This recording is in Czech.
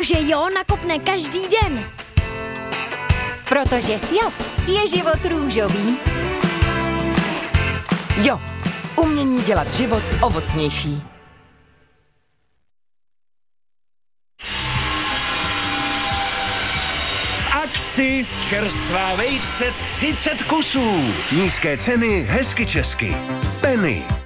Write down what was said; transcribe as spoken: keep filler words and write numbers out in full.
Protože Jo nakopne každý den. Protože s Jo je život růžový. Jo, umění dělat život ovocnější. Akci čerstvá vejce třicet kusů. Nízké ceny hezky česky. Penny.